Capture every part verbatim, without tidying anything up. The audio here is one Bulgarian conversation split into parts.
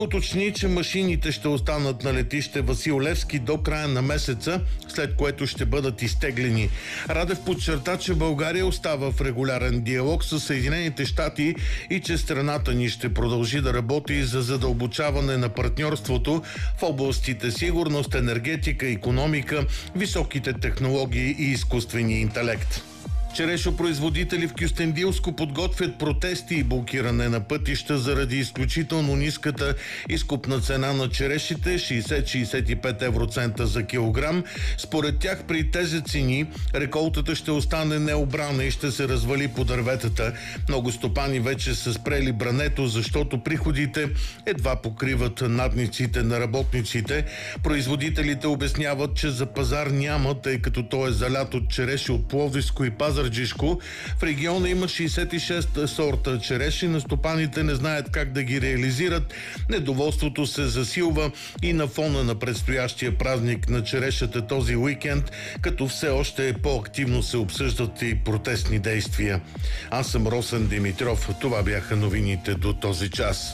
Уточни, че машините ще останат на летище Васил Левски до края на месеца, след което ще бъдат изтеглени. Радев подчерта, че България остава в регулярен диалог с Съединените щати и че страната ни ще продължи да работи за задълбочаване на партньорството в областите сигурност, енергетика, икономика, високите технологии и изкуствения интелект. Черешопроизводители в Кюстендилско подготвят протести и блокиране на пътища заради изключително ниската изкупна цена на черешите – шейсет до шейсет и пет евроцента за килограм. Според тях при тези цени реколтата ще остане необрана и ще се развали по дърветата. Много стопани вече са спрели брането, защото приходите едва покриват надниците на работниците. Производителите обясняват, че за пазар няма, тъй като той е залят от череши от Пловдивско и Пазарджишко. В региона има шейсет и шест сорта череши, но стопаните не знаят как да ги реализират. Недоволството се засилва и на фона на предстоящия празник на черешата този уикенд, като все още по-активно се обсъждат и протестни действия. Аз съм Росен Димитров. Това бяха новините до този час.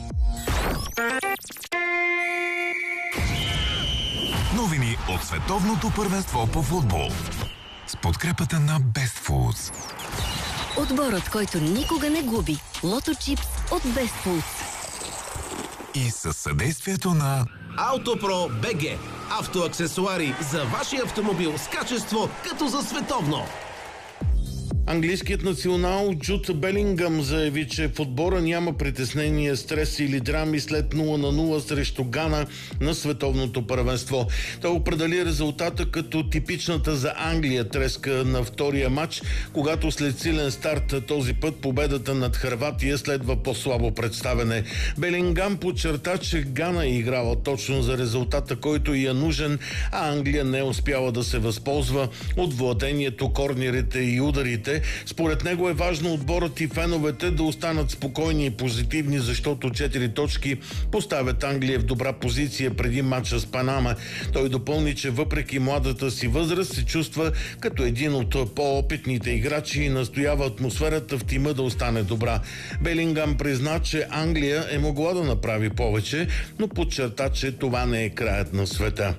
Новини от световното първенство по футбол с подкрепата на Best Foods. Отборът, който никога не губи. Лото Чипс от Best Foods. И със съдействието на Автопро БГ. Автоаксесуари за вашия автомобил с качество като за световно. Английският национал Джуд Белингъм заяви, че в отбора няма притеснения, стрес или драми след нула на нула срещу Гана на световното първенство. Той определи резултата като типичната за Англия треска на втория матч, когато след силен старт този път победата над Хърватия следва по-слабо представене. Белингъм подчерта, че Гана е играла точно за резултата, който и е нужен, а Англия не е успяла да се възползва от владението, корнерите и ударите. Според него е важно отборът и феновете да останат спокойни и позитивни, защото четири точки поставят Англия в добра позиция преди матча с Панама. Той допълни, че въпреки младата си възраст се чувства като един от по-опитните играчи и настоява атмосферата в тима да остане добра. Белингъм призна, че Англия е могла да направи повече, но подчерта, че това не е краят на света.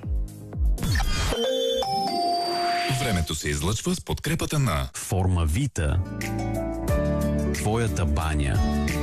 Времето се излъчва с подкрепата на Формавита. Твоята баня.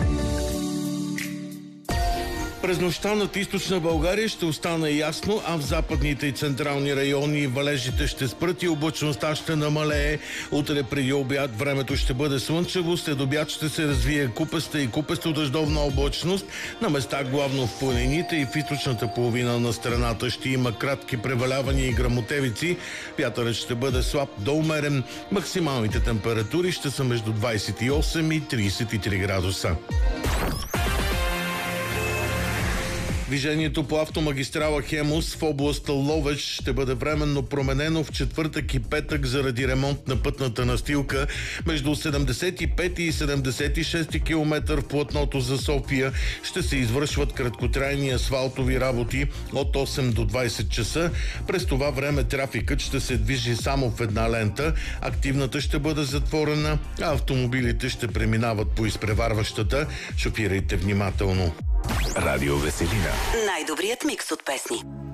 През нощта над източна България ще остане ясно, а в западните и централни райони валежите ще спрат и облачността ще намалее. Утре преди обяд времето ще бъде слънчево, след обяд ще се развие купеста и купесто дъждовна облачност. На места главно в планините и в източната половина на страната ще има кратки превалявания и гръмотевици. Вятърът ще бъде слаб до умерен. Максималните температури ще са между двадесет и осем и тридесет и три градуса. Движението по автомагистрала Хемус в област Ловеч ще бъде временно променено в четвъртък и петък заради ремонт на пътната настилка. Между седемдесет и пети и седемдесет и шести километър в платното за София ще се извършват краткотрайни асфалтови работи от осем до двадесет часа. През това време трафикът ще се движи само в една лента. Активната ще бъде затворена, а автомобилите ще преминават по изпреварващата. Шофирайте внимателно. Радио Веселина. Най-добрият микс от песни.